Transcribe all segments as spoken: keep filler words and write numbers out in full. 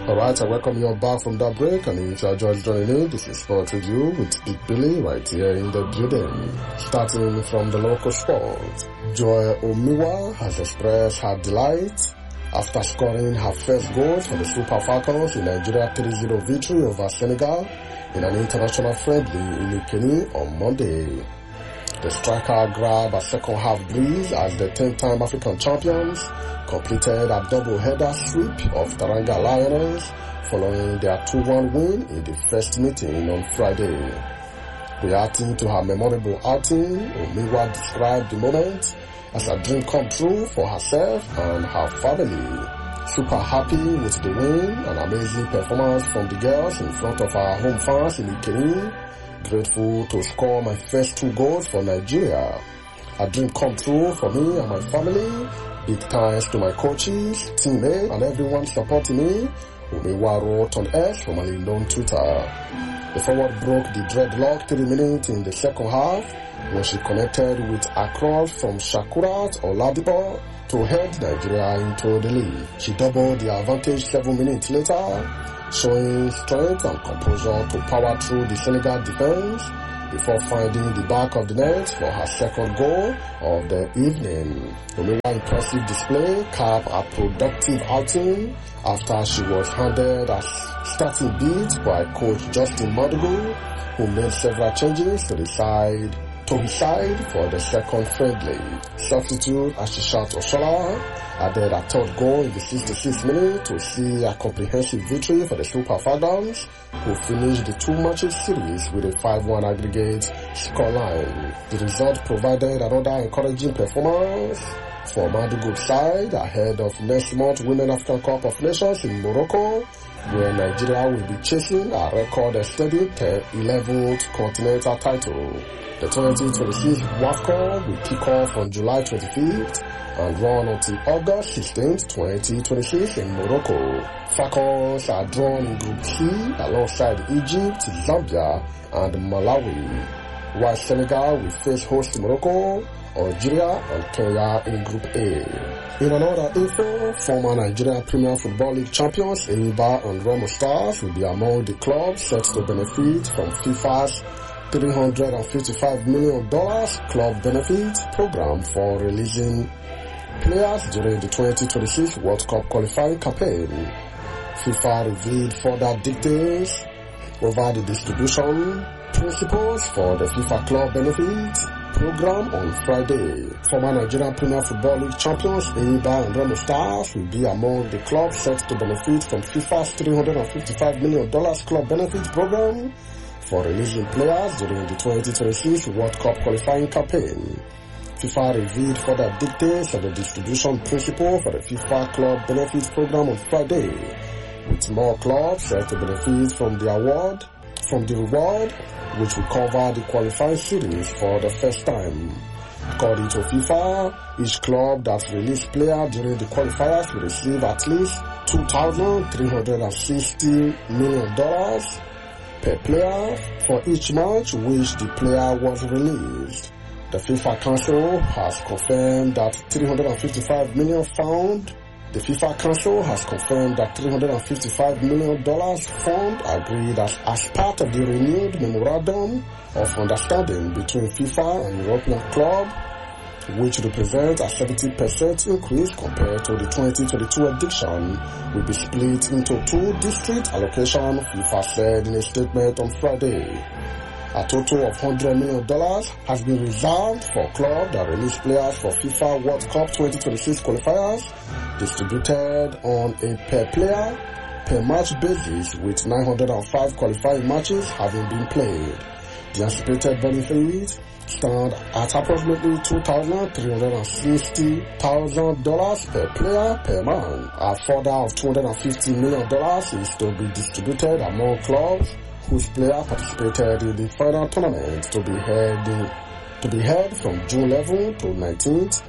Alright, I welcome you all back from that break, and if you are just joining in, this is Sport Review with Big Billy right here in the building. Starting from the local sport, Joy Omiwa has expressed her delight after scoring her first goal for the Super Falcons in Nigeria three zero victory over Senegal in an international friendly in Ikeni on Monday. The striker grabbed a second half breeze as the ten-time African champions completed a double-header sweep of Taranga Lions following their two one win in the first meeting on Friday. Reacting to her memorable outing, Omiwa described the moment as a dream come true for herself and her family. Super happy with the win, an amazing performance from the girls in front of our home fans in Ikeni. Grateful to score my first two goals for Nigeria. A dream come true for me and my family. Big thanks to my coaches, teammates, and everyone supporting me. Omiwa wrote on X, formerly known Twitter. The forward broke the dreadlock three minutes in the second half when she connected with a cross from Shakurat Oladipo to head Nigeria into the lead. She doubled the advantage seven minutes later, showing strength and composure to power through the Senegal defense before finding the back of the net for her second goal of the evening. Omiwa's impressive display capped a productive outing after she was handed a starting beat by coach Justin Madugu, who made several changes to the side to his side for the second friendly. Substitute Ashishat Oshola added a third goal in the sixty-sixth minute to see a comprehensive victory for the Super Falcons, who finished the two matches series with a five one aggregate scoreline. The result provided another encouraging performance for Madugu's side ahead of next month's Women African Cup of Nations in Morocco, where Nigeria will be chasing a record-extended eleventh continental title. The twenty twenty-six WAFCON will kick off on July twenty-fifth and run until August sixteenth, twenty twenty-six in Morocco. Falcons are drawn in Group C alongside Egypt, Zambia, and Malawi, while Senegal will face host Morocco, Algeria, and Kenya in Group A. In another info, former Nigeria Premier Football League champions Enyimba and Remo Stars will be among the clubs set to benefit from FIFA's three hundred fifty-five million dollars club benefit program for releasing players during the twenty twenty-six World Cup qualifying campaign. FIFA revealed further details over the distribution principles for the FIFA club benefit program on Friday. Former Nigerian Premier Football League champions Enyimba and Remo Stars will be among the clubs set to benefit from FIFA's three hundred fifty-five million dollars club benefit program for releasing players during the twenty twenty-six World Cup qualifying campaign. FIFA revealed further details of the distribution principle for the FIFA Club Benefits Program on Friday, with more clubs set to benefit from the award, from the reward, which will cover the qualifying series for the first time. According to FIFA, each club that released players during the qualifiers will receive at least two thousand three hundred sixty million dollars per player for each match which the player was released. The FIFA Council has confirmed that three hundred fifty-five million found. The FIFA Council has confirmed that three hundred fifty-five million dollars fund agreed as, as part of the renewed memorandum of understanding between FIFA and European Club, which represents a seventy percent increase compared to the twenty twenty-two edition, will be split into two district allocations, FIFA said in a statement on Friday. A total of one hundred million dollars has been reserved for clubs that release players for FIFA World Cup twenty twenty-six qualifiers, distributed on a per-player, per-match basis, with nine hundred five qualifying matches having been played. The anticipated benefit stand at approximately two thousand three hundred sixty thousand dollars per player per month. A further of two hundred fifty million dollars is to be distributed among clubs whose player participated in the final tournament to be held in, to be held from June eleventh to nineteenth,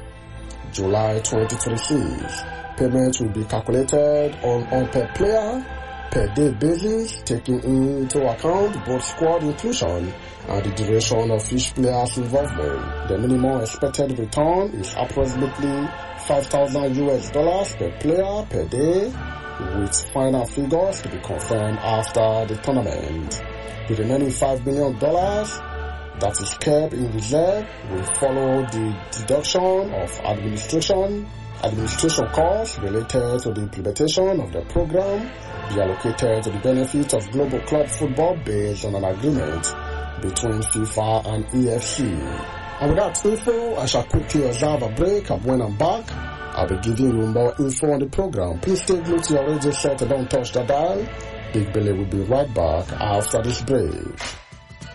July twenty twenty-six. Payments will be calculated on on per player, per day basis, taking into account both squad inclusion and the duration of each player's involvement. The minimum expected return is approximately five thousand U S dollars per player per day, with final figures to be confirmed after the tournament. The remaining five million dollars that is kept in reserve will follow the deduction of administration administration costs related to the implementation of the program be allocated to the benefit of global club football based on an agreement between FIFA and E F C. And with that info, I shall quickly observe a break, and when I'm back, I'll be giving you more info on the program. Please stay glued to your radio set and don't touch the dial. Big Billy will be right back after this break.